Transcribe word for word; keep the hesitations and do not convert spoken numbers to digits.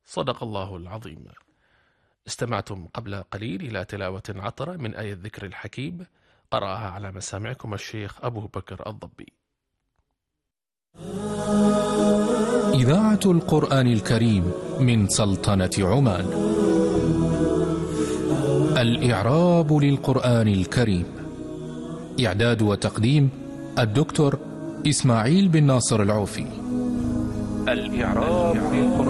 صدق الله العظيم. استمعتم قبل قليل إلى تلاوة عطرة من آية الذكر الحكيم قرأها على مسامعكم الشيخ أبو بكر الضبي. إذاعة القرآن الكريم من سلطنة عمان. الإعراب للقرآن الكريم. إعداد وتقديم الدكتور إسماعيل بن ناصر العوفي. الإعراب للقرآن